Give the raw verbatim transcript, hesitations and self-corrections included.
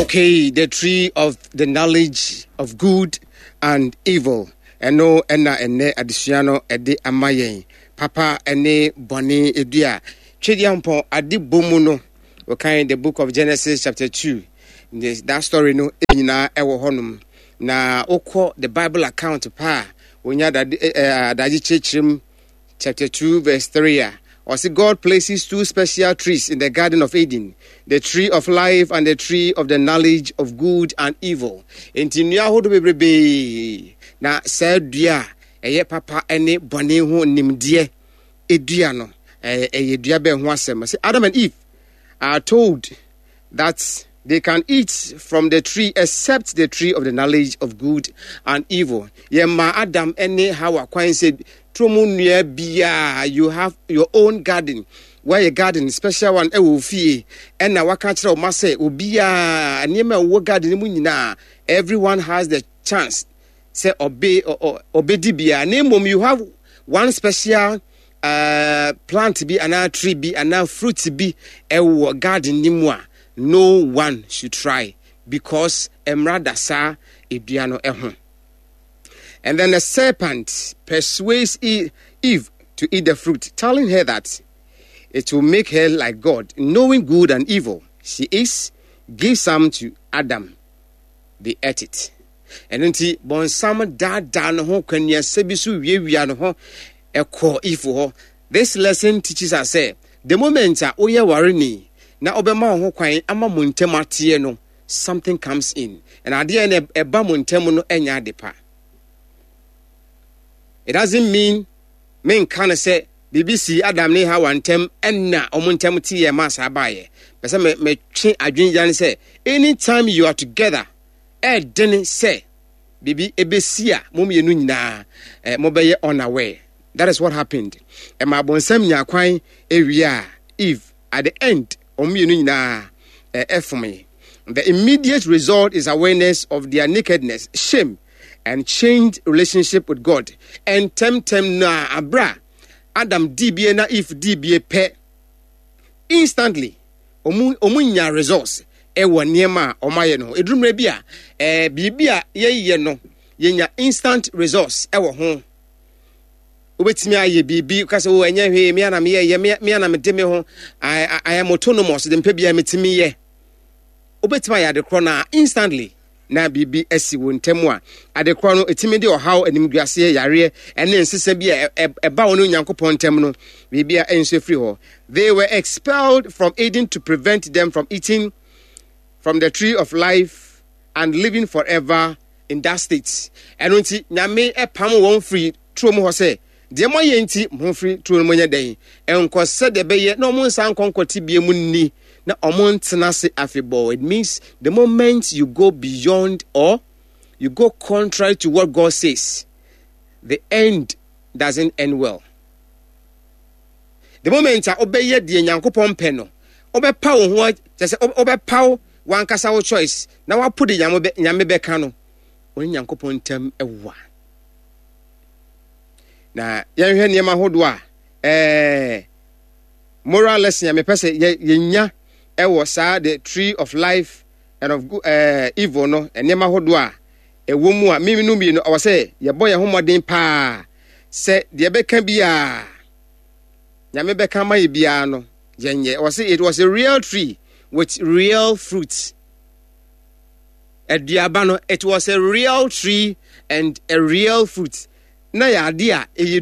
Okay, the tree of the knowledge of good and evil. Eno ena ene adisuano ede amayen. Papa ene boni edua. Chediampo adi bomuno. Okay, the book of Genesis chapter two. That story no enyina ewo honum. Na okwo the Bible account pa. Onya daji chechrim chapter two verse three. Or see, God places two special trees in the Garden of Eden, the tree of life and the tree of the knowledge of good and evil. Enti nua hodo bebrebe na sa dua eye papa ene bone ho nimde edua no eye dua be ho asem. See, Adam and Eve are told that they can eat from the tree except the tree of the knowledge of good and evil. Ye ma Adam ene Hawa kwan said Bia, you have your own garden. Where your garden, special one, e will fee. And now, what can't you say? Ubia, and wo garden munina. Everyone has the chance. Say obey or obey dibia. Name you have one special uh plant to be, another tree be, another fruit to be, a garden nimwa. No one should try because emrada sa ibiano ehun. And then the serpent persuades Eve to eat the fruit, telling her that it will make her like God, knowing good and evil. She is, give some to Adam. They ate it. And until bon some da da no ho kwanya sebisu wie wie no ho ekọ ifo ho. This lesson teaches us say the moment a oye ware ni na obema ho kwan ama montem atie no, something comes in. And ade na eba montem no enya adepa. It doesn't mean men can say B B C Adam ne Hawa ntem enna omuntem tie masa baye. Pese me me twe adwenjan say anytime you are together e den say bibi ebesia mom yenu nyina eh mobeye unaware. That is what happened. E ma bonsam nya kwan ewia Eve at the end om yenu nyina eh efome. The immediate result is awareness of their nakedness, shame, and changed relationship with God. And temtem na abra Adam dibie na if dibie pe instantly omu omunya results e wo niema omaye no edumre bia eh bibia ye ye no yenya instant results e wo ho obetimi aye bibi kase wo enya hwe me ana me ye me ana me de me ho I, I am autonomous dem pe bia metimi ye obetimi aye de krona instantly na bibi esi wo ntemu a adekwa no etimi de ohaw animguase yare ene nsesa bi eba wono nyankopon ntem no bibi a enso free ho. They were expelled from Eden to prevent them from eating from the tree of life and living forever in that state. Eno nti nyame epam won free tro mu ho se de mo ye nti mo free tro mo nya den enko se de beye na mo nsan konkoti bie mu ni na omontena se afebo. It means the moment you go beyond or you go contrary to what God says, the end doesn't end well. The moment a obeye de nyankopon pe no obepa wo ho just obepa wan kasa wo choice na wa put the nyame be ka no oni nyankopon tem ewa na yenhwe niema hodo a eh moral lesson ya me pese yenya ewo sa the tree of life and of uh, evil no enema hodo a ewo mu a mimi no bi no o se ye boy homoden pa se de be ka bia nyame be ka mai bia no yenye o se it was a real tree with real fruits. Ediaba no, it was a real tree and a real fruit. Na ya dia e